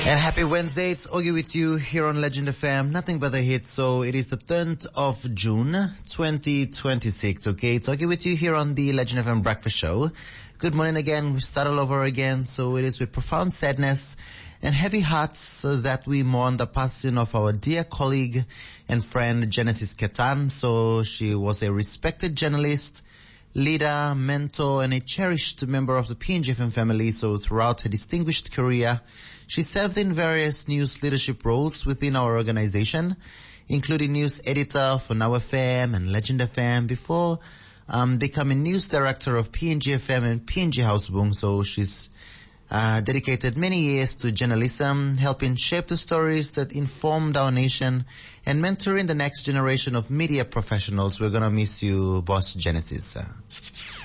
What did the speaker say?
And happy Wednesday, it's Ogi with you here on Legend FM, nothing but a hit. So it is the 3rd of June, 2026, okay? It's Ogi with you here on the Legend FM Breakfast Show. Good morning again, we start all over again. So it is with profound sadness and heavy hearts that we mourn the passing of our dear colleague and friend Genesis Ketan. So she was a respected journalist, leader, mentor, and a cherished member of the PNGFM family. So throughout her distinguished career, she served in various news leadership roles within our organization, including news editor for Now FM and Legend FM before becoming news director of PNG FM and PNG Houseboom. So she's dedicated many years to journalism, helping shape the stories that informed our nation and mentoring the next generation of media professionals. We're going to miss you, Boss Genesis.